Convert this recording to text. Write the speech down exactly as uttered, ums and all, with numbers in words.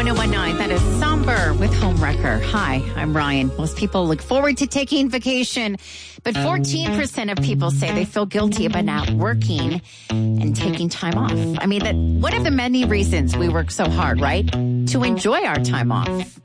one oh one nine, that is Somber with Homewrecker. Hi, I'm Ryan. Most people look forward to taking vacation, but fourteen percent of people say they feel guilty about not working and taking time off. I mean, that one of the many reasons we work so hard, right? To enjoy our time off.